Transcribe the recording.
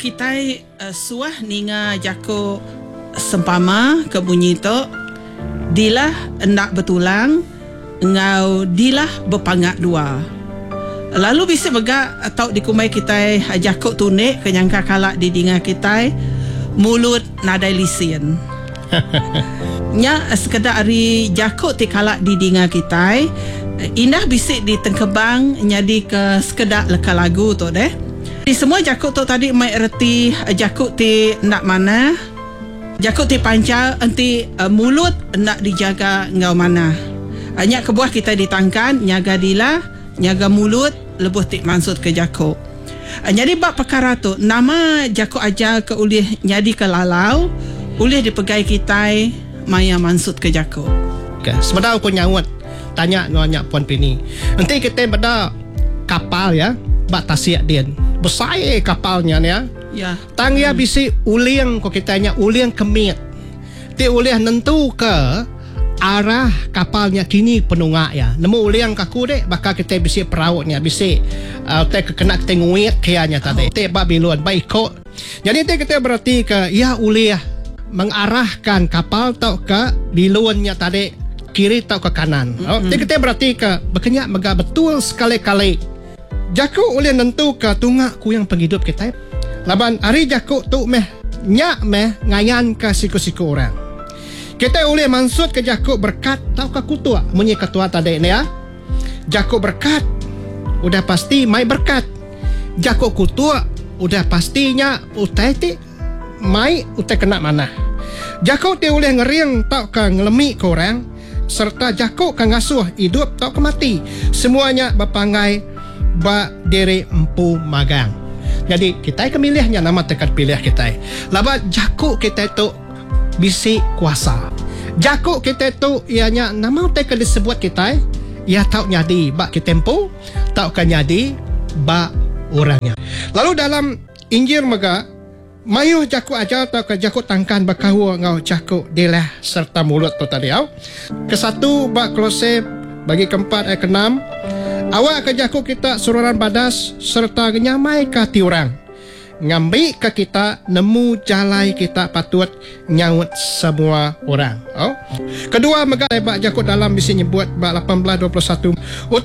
kita suah ninga jako sempama ke bunyi tu dilah nak bertulang ngau dilah berpangat dua. Lalu bisa begak atau dikumai kita jako tunik kenyangka kalak di dinga kita mulut nadai lisin. Nya sekedar ari jako ti kalak di dinga kita indah bisik di tengkebang nyadi ke sekedar leka lagu tu deh. Di semua jakut tu tadi mai erti jakut ti nak mana, jakut ti pancal enti mulut nak dijaga ngau mana. Nyak kebuah kita ditangkan nyaga dila, nyaga mulut lebuh ti maksud ke jakut. Jadi bab perkara tu nama jakut aja ke ulih nyadi ke lalau, ulih dipegai kita maya maksud ke jakut. Okay. Sebenarnya aku nyawat tanya nyak Puan Pini. Nanti kita pada kapal ya, bak tasiak dia. Besar kapalnya ya. Ya. Tang ya bisi uliang ko kitanya uliang kemit. Ti uliang nentu ke arah kapalnya kini penungak ya. Nemu uliang kaku dek bakal kita bisi perautnya bisi te kena tenguit kianya tadi. Te bak biluan baik ko. Jadi te kita berarti ke ya uliah mengarahkan kapal tau ke biluannya tadi kiri tau ke kanan. Te kita berarti ke berkenyak mega betul sekali-kali. Jakuk oleh nentu ke tungak ku yang penghidup kita. Laban hari jakuk tu nyak ngayan ke siku-siku orang. Kita oleh maksud ke jakuk berkat tau ke kutua. Munyi ketua tadi ni ya. Jakuk berkat udah pasti mai berkat. Jakuk kutua udah pastinya utai ti mai utai kena mana. Jakuk ti oleh ngeriang tau ke ngelemi ke orang serta jakuk ke ngasuh hidup tau ke mati. Semuanya berpangai ba diri empu magang. Jadi kita kemilihnya nama tekat pilih kita. Laba jakuk kita tu bisi kuasa. Jakuk kita tu ianya nama tekat disebut kita ia tahu nyadi ba kita empu, tahu kan nyadi ba orangnya. Lalu dalam Injil mega mayuh jakuk aja tahu ke jakuk tangkan bakahu ngau jakuk dilah serta mulut tu tadi au. Kesatu ba Kolose bagi keempat ayat ke-6 awak ke jakuk kita sururan badas serta nyamai ke ti orang. Ngambil ke kita nemu jalai kita patut nyaut semua orang. Kedua mega bak jakuk dalam bisi nyebut bak 18:21.